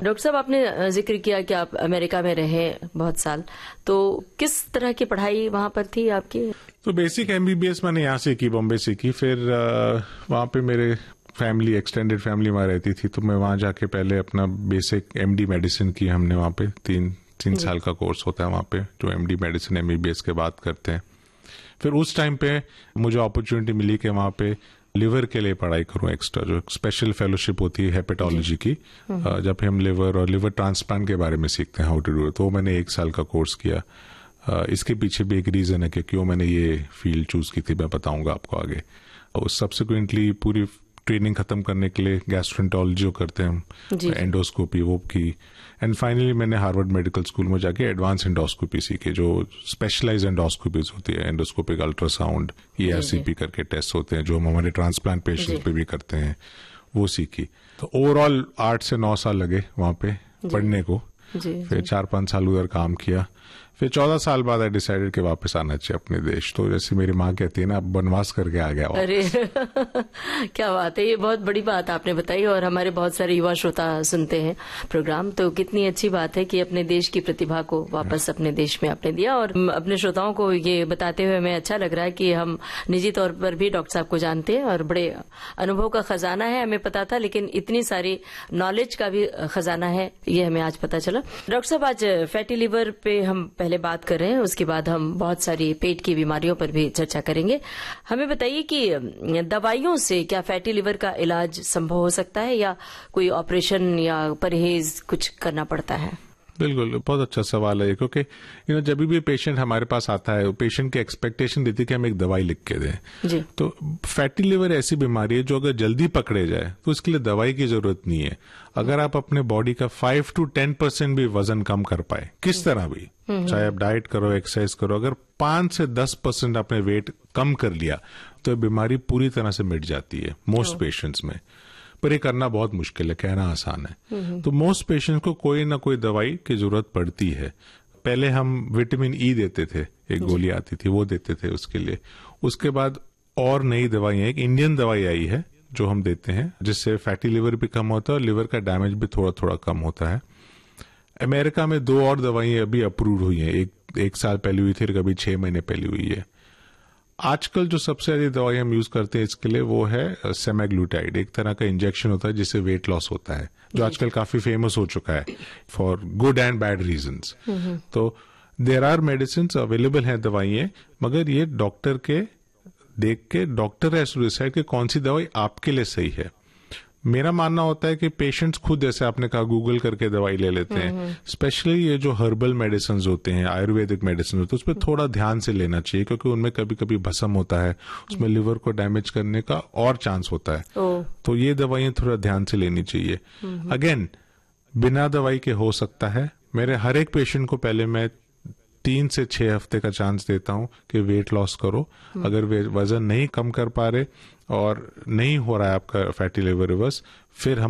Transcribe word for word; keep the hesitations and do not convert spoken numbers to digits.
Doctor साहब, आपने जिक्र किया कि आप अमेरिका में रहे बहुत साल, तो किस तरह की पढ़ाई वहां पर थी आपकी? तो बेसिक एमबीबीएस मैंने यहाँ से की, बॉम्बे से की। फिर वहाँ पे मेरे फैमिली, एक्सटेंडेड फैमिली वहाँ रहती थी, तो मैं वहाँ जाके पहले अपना बेसिक एमडी मेडिसिन की हमने वहाँ पे। तीन तीन साल का कोर्स होता है वहाँ पे, जो एमडी मेडिसिन एमबीबीएस के बाद करते हैं। फिर उस टाइम पे मुझे अपॉर्चुनिटी मिली कि वहाँ पे लिवर के लिए पढ़ाई करूं एक्स्ट्रा, जो स्पेशल फेलोशिप होती है हेपेटोलॉजी की, जब हम लिवर और लिवर ट्रांसप्लांट के बारे में सीखते हैं, हाउ टू डू इट। तो मैंने एक साल का कोर्स किया। इसके पीछे भी एक रीजन है कि क्यों मैंने ये फील्ड चूज की थी, मैं बताऊंगा आपको आगे। और सब्सिक्वेंटली पूरी ट्रेनिंग खत्म करने के लिए गैस्ट्रोएंटरोलॉजी करते हैं हम, एंडोस्कोपी वो की। एंड फाइनली मैंने हार्वर्ड मेडिकल स्कूल में जाके एडवांस एंडोस्कोपी सीखी, जो स्पेशलाइज एंडोस्कोपीज होती है, एंडोस्कोपिक अल्ट्रासाउंड, ईआरसीपी करके टेस्ट होते हैं, जो हम हमारे ट्रांसप्लांट पेशेंट्स पे भी करते हैं, वो सीखी। तो ओवरऑल आठ से नौ साल लगे वहां पे पढ़ने को। फिर चार पांच साल उधर काम किया। फिर चौदह साल बाद आई डिसाइडेड कि वापस आना चाहिए अपने देश। तो जैसे मेरी माँ कहती है ना, अब वनवास करके आ गया। अरे क्या बात है, ये बहुत बड़ी बात आपने बताई, और हमारे बहुत सारे युवा श्रोता सुनते हैं प्रोग्राम, तो कितनी अच्छी बात है कि अपने देश की प्रतिभा को वापस अपने देश में आपने दिया। और अपने श्रोताओं को ये बताते हुए हमें अच्छा लग रहा है कि हम निजी तौर पर भी डॉक्टर साहब को जानते हैं और बड़े अनुभव का खजाना है, हमें पता था, लेकिन इतनी सारी नॉलेज का भी खजाना है, ये हमें आज पता चला। डॉक्टर साहब, आज फैटी लिवर पे हम पहले बात कर रहे हैं, उसके बाद हम बहुत सारी पेट की बीमारियों पर भी चर्चा करेंगे। हमें बताइए कि दवाइयों से क्या फैटी लिवर का इलाज संभव हो सकता है, या कोई ऑपरेशन या परहेज कुछ करना पड़ता है? बिल्कुल, बहुत अच्छा सवाल है, क्योंकि यू नो जब भी पेशेंट हमारे पास आता है, पेशेंट की एक्सपेक्टेशन देती है कि हम एक दवाई लिख के दें जी। तो फैटी लिवर ऐसी बीमारी है जो अगर जल्दी पकड़े जाए तो इसके लिए दवाई की जरूरत नहीं है। अगर आप अपने बॉडी का फाइव टू टेन परसेंट भी वजन कम कर पाए, किस तरह भी, चाहे आप डाइट करो, एक्सरसाइज करो, अगर पांच से दस परसेंट आपने वेट कम कर लिया तो बीमारी पूरी तरह से मिट जाती है मोस्ट पेशेंट्स में। पर ये करना बहुत मुश्किल है, कहना आसान है। तो मोस्ट पेशेंट्स को कोई ना कोई दवाई की जरूरत पड़ती है। पहले हम विटामिन ई देते थे, एक गोली आती थी, वो देते थे उसके लिए। उसके बाद और नई दवाइयां, एक इंडियन दवाई आई है जो हम देते हैं, जिससे फैटी लिवर भी कम होता है और लिवर का डैमेज भी थोड़ा थोड़ा कम होता है। अमेरिका में दो और दवाइयां अभी अप्रूव हुई हैं, एक एक साल पहले हुई थी, कभी छह महीने पहले हुई है। आजकल जो सबसे ज्यादा दवाई हम यूज करते हैं इसके लिए वो है सेमाग्लूटाइड, एक तरह का इंजेक्शन होता है जिससे वेट लॉस होता है, जो आजकल काफी फेमस हो चुका है for good and bad reasons. तो देयर आर मेडिसिन अवेलेबल हैं दवाइयां, मगर ये डॉक्टर के देख के डॉक्टर हैज टू डिसाइड कि कौन सी दवाई आपके लिए सही है। मेरा मानना होता है कि पेशेंट्स खुद, जैसे आपने कहा, गूगल करके दवाई ले लेते हैं। स्पेशली ये जो हर्बल मेडिसिन होते हैं, आयुर्वेदिक मेडिसिन होते हैं, उस पर थोड़ा ध्यान से लेना चाहिए, क्योंकि उनमें कभी कभी भस्म होता है, उसमें लिवर को डैमेज करने का और चांस होता है। तो ये दवाइयां थोड़ा ध्यान से लेनी चाहिए। अगेन, बिना दवाई के हो सकता है। मेरे हर एक पेशेंट को पहले मैं तीन से छह हफ्ते का चांस देता हूं कि वेट लॉस करो। अगर वे वजन नहीं कम कर पा रहे और नहीं हो रहा है आपका फैटी लिवर रिवर्स, फिर हम